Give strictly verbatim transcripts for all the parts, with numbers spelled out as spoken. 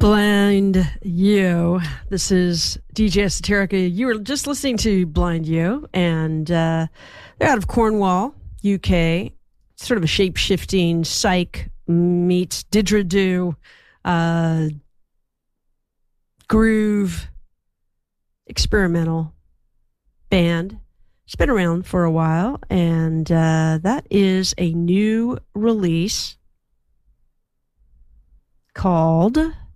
Blind You. This is D J Esoterica. You were just listening to Blind You, and uh, they're out of Cornwall, U K. Sort of a shape-shifting psych meets didgeridoo, uh, groove, experimental band. It's been around for a while, and uh, that is a new release called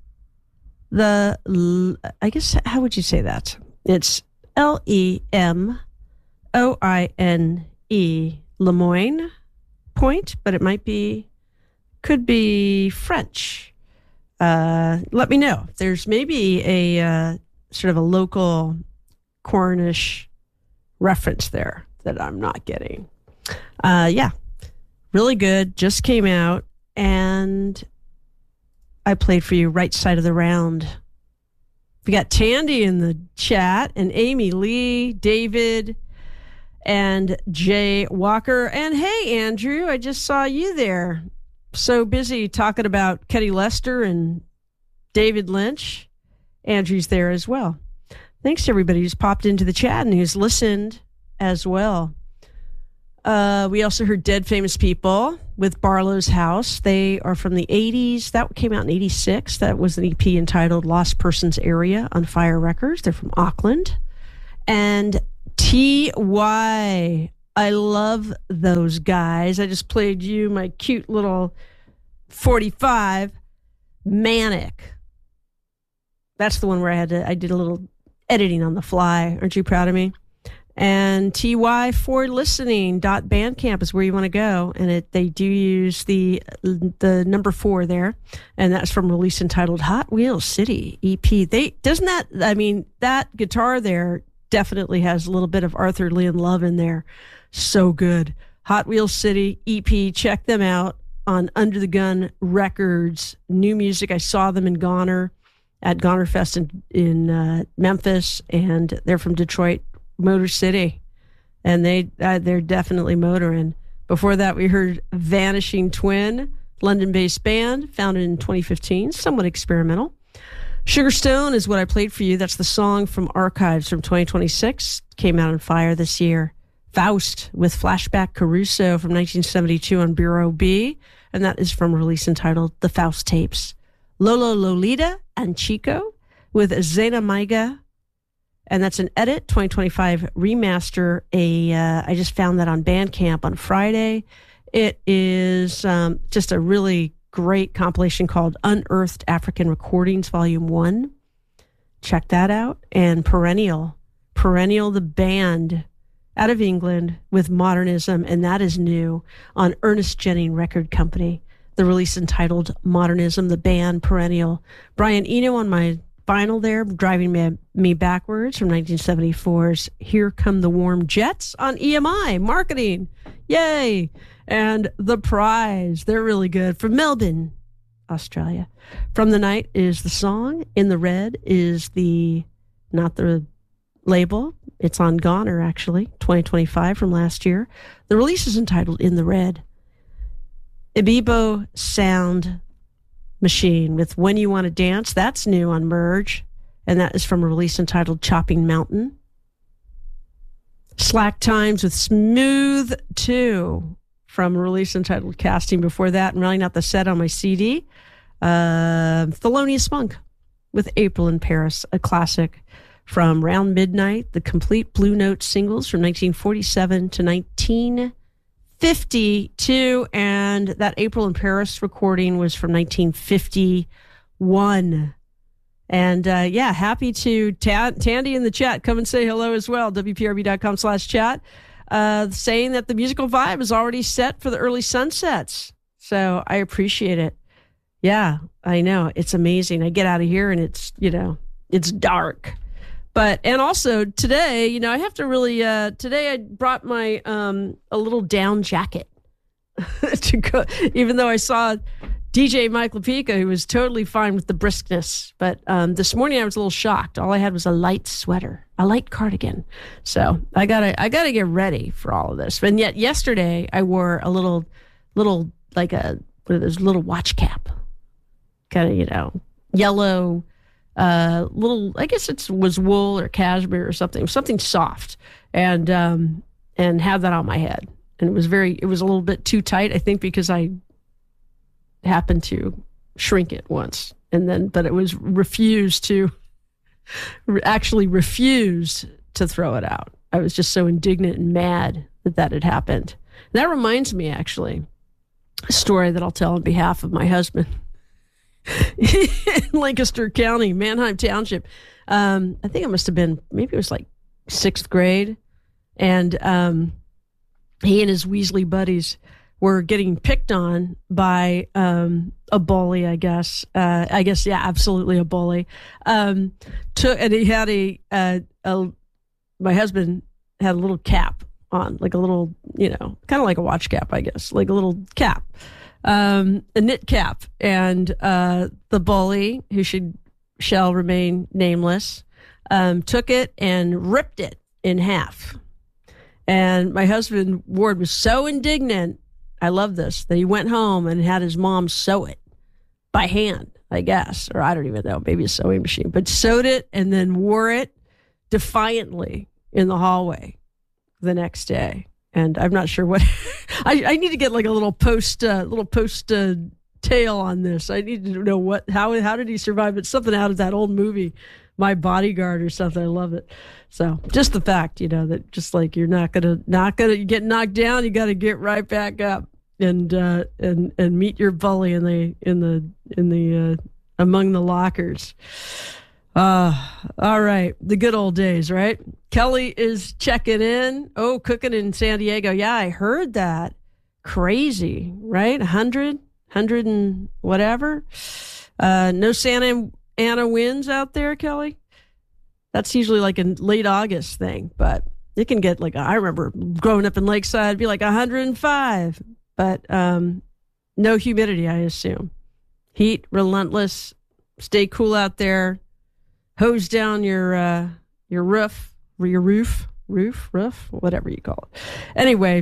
the, I guess, how would you say that? It's L E M O I N E, Lemoyne Point, but it might be, could be French. Uh, let me know. There's maybe a uh, sort of a local Cornish reference there that I'm not getting. Uh, yeah, really good. Just came out, and I played for you Right Side of the Round. We got Tandy in the chat, and Amy Lee, David, and Jay Walker. And hey, Andrew, I just saw you there. So busy talking about Kenny Lester and David Lynch. Andrew's there as well. Thanks to everybody who's popped into the chat and who's listened as well. Uh, we also heard Dead Famous People with Barlow's House. They are from the eighties. That came out in eighty-six. That was an E P entitled Lost Persons Area on Fire Records. They're from Auckland. And T Y. I love those guys. I just played you my cute little forty-five, Manic. That's the one where I had to, I did a little editing on the fly. Aren't you proud of me? And T Y for listening dot bandcamp is where you want to go. And it, they do use the the number four there. And that's from release entitled Hot Wheels City E P. They doesn't that, I mean, that guitar there definitely has a little bit of Arthur Lee and Love in there. So good. Hot Wheels City E P. Check them out on Under the Gun Records. New music. I saw them in Goner at Goner Fest in, in uh, Memphis. And they're from Detroit, Motor City, and they uh, they're definitely motoring. Before that, we heard Vanishing Twin, London-based band, founded in twenty fifteen, somewhat experimental. Sugarstone is what I played for you. That's the song from Archives from twenty twenty-six, came out on Fire this year. Faust with Flashback Caruso from nineteen seventy-two on Bureau B, and that is from a release entitled The Faust Tapes. Lolo Lolita and Chico with Zena Maiga, and that's an edit, twenty twenty-five remaster. A uh, I just found that on Bandcamp on Friday. It is um, just a really great compilation called Unearthed African Recordings, Volume one. Check that out. And Perennial. Perennial, the band out of England with modernism, and that is new on Ernest Jennings Record Company. The release entitled Modernism, the band Perennial. Brian Eno on my vinyl there, driving me, me backwards from nineteen seventy-four's Here Come the Warm Jets on E M I Marketing. Yay! And The Prize, they're really good, from Melbourne, Australia. From the Night is the song. In the Red is the, not the label. It's on Goner, actually, twenty twenty-five from last year. The release is entitled In the Red. Ibibo Sound Machine with When You Want to Dance. That's new on Merge, and that is from a release entitled Chopping Mountain. Slack Times with Smooth two from a release entitled Casting. Before that, and rounding out the set on my C D, uh, Thelonious Monk with April in Paris, a classic from Round Midnight, the complete Blue Note singles from nineteen forty-seven to nineteen fifty-two, and that April in Paris recording was from nineteen fifty-one. And uh, yeah, happy to ta- Tandy in the chat. Come and say hello as well. W P R B dot com slash chat. Uh, saying that the musical vibe is already set for the early sunsets. So I appreciate it. Yeah, I know. It's amazing. I get out of here and it's, you know, it's dark. But, and also today, you know, I have to really, uh, today I brought my, um, a little down jacket to go, even though I saw D J Mike LaPica, who was totally fine with the briskness. But um, this morning I was a little shocked. All I had was a light sweater, a light cardigan. So I gotta, I gotta get ready for all of this. And yet yesterday I wore a little, little, like a, what are those, little watch cap. Kind of, you know, yellow, uh, little, I guess it was wool or cashmere or something, something soft, and um, and have that on my head. And it was very, it was a little bit too tight, I think, because I happened to shrink it once, and then, but it was refused to, actually refused to throw it out. I was just so indignant and mad that that had happened. And that reminds me, actually, a story that I'll tell on behalf of my husband in Lancaster County, Manheim Township. Um, I think it must have been, maybe it was like sixth grade. And um, he and his Weasley buddies were getting picked on by um, a bully, I guess. Uh, I guess, yeah, absolutely a bully. Um, took, and he had a, a, a, my husband had a little cap on, like a little, you know, kind of like a watch cap, I guess, like a little cap, um, a knit cap. And uh, the bully, who should shall remain nameless, um, took it and ripped it in half. And my husband, Ward, was so indignant, I love this, that he went home and had his mom sew it by hand, I guess, or I don't even know, maybe a sewing machine, but sewed it and then wore it defiantly in the hallway the next day. And I'm not sure what I, I need to get like a little post uh, little post uh, tale on this. I need to know what how how did he survive? It's something out of that old movie, My Bodyguard or something. I love it. So just the fact, you know, that just like you're not gonna not gonna get knocked down, you got to get right back up and uh, and and meet your bully in the in the in the uh, among the lockers. Uh, all right. The good old days, right? Kelly is checking in. Oh, cooking in San Diego. Yeah, I heard that. Crazy, right? one hundred, one hundred and whatever. Uh, no Santa Ana winds out there, Kelly? That's usually like a late August thing, but it can get like, I remember growing up in Lakeside, it'd be like one hundred five, but um, no humidity, I assume. Heat, relentless. Stay cool out there. Hose down your uh, your roof, your roof, roof, roof, whatever you call it. Anyway,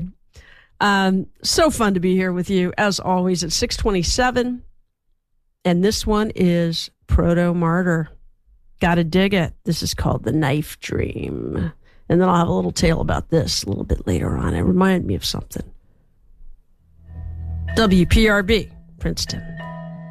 um, so fun to be here with you, as always, at six twenty-seven. And this one is Proto Martyr. Gotta dig it. This is called The Knife Dream. And then I'll have a little tale about this a little bit later on. It reminded me of something. W P R B, Princeton.